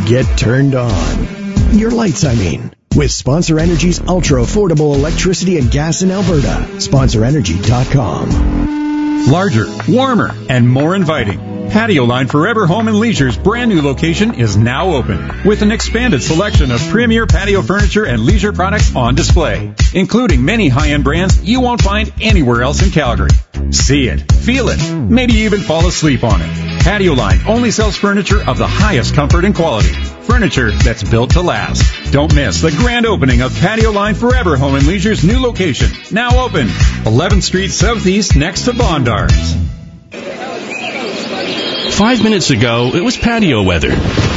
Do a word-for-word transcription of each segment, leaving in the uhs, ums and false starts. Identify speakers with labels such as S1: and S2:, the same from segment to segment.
S1: get turned on. Your lights, I mean. With Sponsor Energy's ultra-affordable electricity and gas in Alberta. Sponsor Energy dot com.
S2: Larger, warmer, and more inviting. Patio Line Forever Home and Leisure's brand new location is now open with an expanded selection of premier patio furniture and leisure products on display, including many high-end brands you won't find anywhere else in Calgary. See it, feel it, maybe even fall asleep on it. Patio Line only sells furniture of the highest comfort and quality. Furniture that's built to last. Don't miss the grand opening of Patio Line Forever Home and Leisure's new location, now open, eleventh Street Southeast next to Bondars.
S3: Five minutes ago, it was patio weather.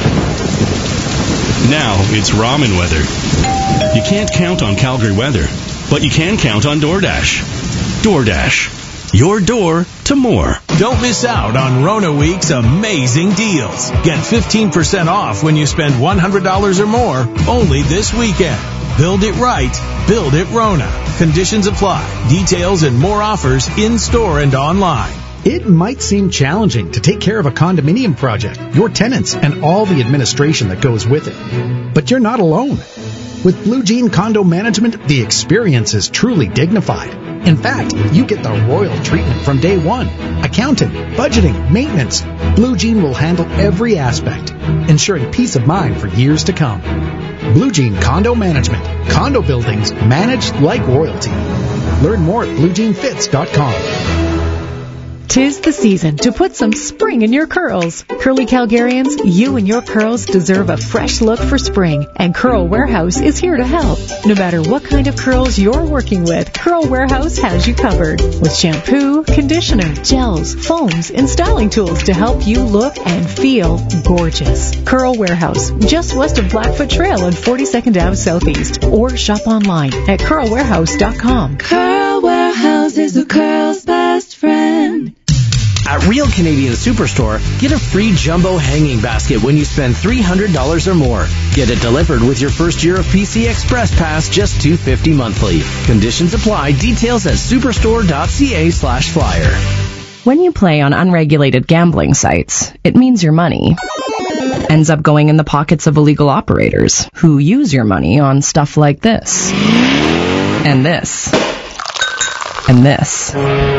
S3: Now it's ramen weather. You can't count on Calgary weather, but you can count on DoorDash. DoorDash. Your door to more.
S4: Don't miss out on Rona Week's amazing deals. Get fifteen percent off when you spend one hundred dollars or more, only this weekend. Build it right. Build it Rona. Conditions apply. Details and more offers in-store and online.
S5: It might seem challenging to take care of a condominium project, your tenants, and all the administration that goes with it. But you're not alone. With Blue Jean Condo Management, the experience is truly dignified. In fact, you get the royal treatment from day one. Accounting, budgeting, maintenance. Blue Jean will handle every aspect, ensuring peace of mind for years to come. Blue Jean Condo Management. Condo buildings managed like royalty. Learn more at blue jean fits dot com.
S6: Tis the season to put some spring in your curls. Curly Calgarians, you and your curls deserve a fresh look for spring, and Curl Warehouse is here to help. No matter what kind of curls you're working with, Curl Warehouse has you covered. With shampoo, conditioner, gels, foams, and styling tools to help you look and feel gorgeous. Curl Warehouse, just west of Blackfoot Trail on forty-second Avenue Southeast. Or shop online at curl warehouse dot com.
S7: Curl Warehouse is a curl's best friend.
S8: At Real Canadian Superstore, get a free jumbo hanging basket when you spend three hundred dollars or more. Get it delivered with your first year of P C Express Pass, just two hundred fifty dollars monthly. Conditions apply. Details at superstore dot c a slash flyer.
S9: When you play on unregulated gambling sites, it means your money ends up going in the pockets of illegal operators who use your money on stuff like this, and this, and this.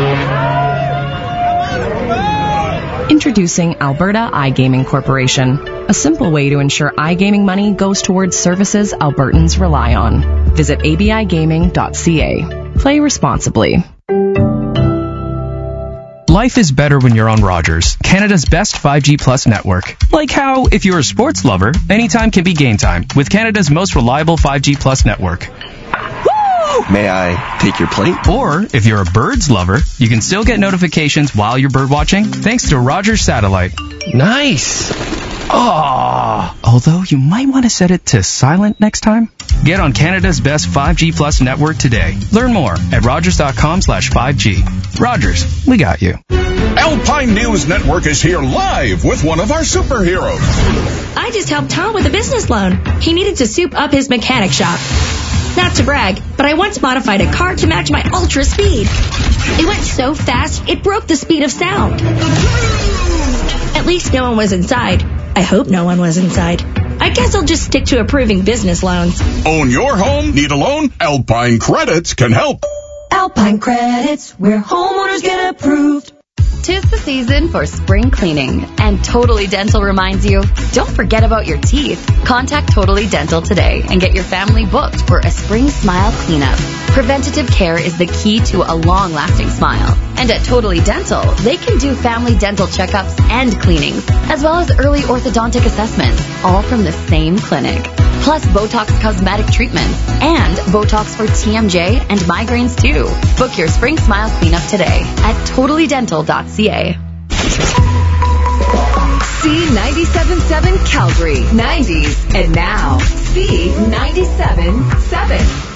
S9: Introducing Alberta iGaming Corporation, a simple way to ensure iGaming money goes towards services Albertans rely on. Visit a b i gaming dot c a. Play responsibly.
S10: Life is better when you're on Rogers, Canada's best five G Plus network. Like how, if you're a sports lover, anytime can be game time with Canada's most reliable five G Plus network.
S11: May I take your plate?
S10: Or, if you're a birds lover, you can still get notifications while you're bird watching thanks to Rogers Satellite.
S11: Nice.
S10: Oh, although you might want to set it to silent next time. Get on Canada's best five G Plus network today. Learn more at rogers dot com slash five G. Rogers, we got you.
S12: Alpine News Network is here live with one of our superheroes.
S13: I just helped Tom with a business loan. He needed to soup up his mechanic shop. Not to brag, but I once modified a car to match my ultra speed. It went so fast, it broke the speed of sound. At least no one was inside. I hope no one was inside. I guess I'll just stick to approving business loans.
S12: Own your home? Need a loan? Alpine Credits can help.
S7: Alpine Credits, where homeowners get approved.
S14: Tis the season for spring cleaning, and Totally Dental reminds you, don't forget about your teeth. Contact Totally Dental today and get your family booked for a spring smile cleanup. Preventative care is the key to a long-lasting smile. And at Totally Dental, they can do family dental checkups and cleanings, as well as early orthodontic assessments, all from the same clinic. Plus Botox cosmetic treatments and Botox for T M J and migraines too. Book your spring smile cleanup today at totally dental dot c a.
S15: C ninety-seven point seven Calgary, nineties, and now C ninety-seven point seven.